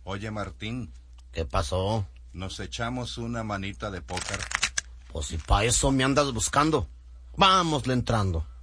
Oye, Martín, ¿Qué pasó? ¿nos echamos una manita de póker? Pues si pa' eso me andas buscando. Vámosle entrando.